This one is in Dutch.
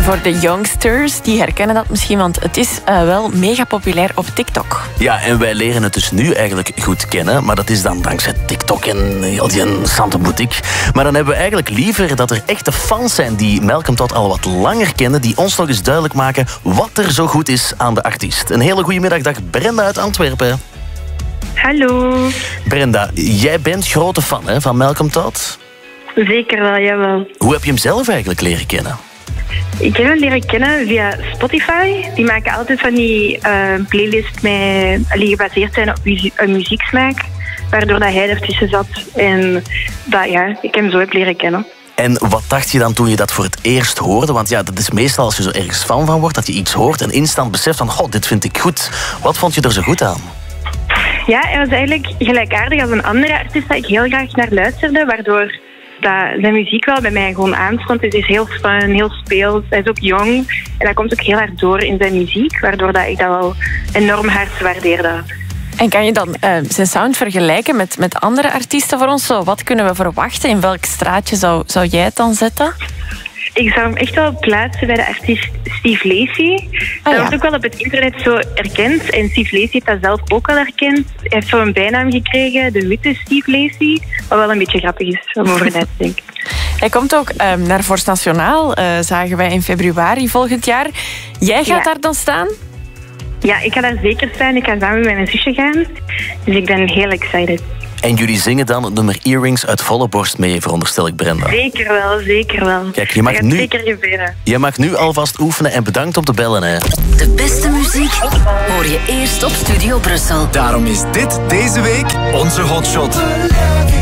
voor de youngsters, die herkennen dat misschien, want het is wel mega populair op TikTok. Ja, en wij leren het dus nu eigenlijk goed kennen, maar dat is dan dankzij TikTok en heel die Sante Boutique. Maar dan hebben we eigenlijk liever dat er echte fans zijn die Malcolm Todd al wat langer kennen, die ons nog eens duidelijk maken wat er zo goed is aan de artiest. Een hele goede middag, dag Brenda uit Antwerpen. Hallo. Brenda, jij bent grote fan hè, van Malcolm Todd? Zeker wel, jawel. Hoe heb je hem zelf eigenlijk leren kennen? Ik heb hem leren kennen via Spotify. Die maken altijd van die playlists die gebaseerd zijn op muzieksmaak, waardoor dat hij ertussen zat. En ik hem zo heb leren kennen. En wat dacht je dan toen je dat voor het eerst hoorde? Want ja, dat is meestal als je zo ergens fan van wordt, dat je iets hoort en instant beseft van, goh, dit vind ik goed. Wat vond je er zo goed aan? Ja, hij was eigenlijk gelijkaardig als een andere artiest dat ik heel graag naar luisterde, waardoor dat zijn muziek wel bij mij gewoon aanstond. Het is heel fun, heel speels. Hij is ook jong en dat komt ook heel hard door in zijn muziek, waardoor dat ik dat wel enorm hard waardeerde. En kan je dan zijn sound vergelijken met andere artiesten voor ons? Zo, wat kunnen we verwachten? In welk straatje zou jij het dan zetten? Ik zou hem echt wel plaatsen bij de artiest Steve Lacy. Dat wordt ook wel op het internet zo erkend. En Steve Lacy heeft dat zelf ook wel erkend. Hij heeft zo'n bijnaam gekregen, de witte Steve Lacy. Wat wel een beetje grappig is om over na te denken. Hij komt ook naar Force Nationaal, zagen wij in februari volgend jaar. Jij gaat daar dan staan? Ja, ik ga daar zeker staan. Ik ga samen met mijn zusje gaan. Dus ik ben heel excited. En jullie zingen dan het nummer Earrings uit volle borst mee, veronderstel ik, Brenda. Zeker wel, zeker wel. Kijk, je mag nu alvast oefenen en bedankt om te bellen. Hè. De beste muziek hoor je eerst op Studio Brussel. Daarom is dit deze week onze hotshot.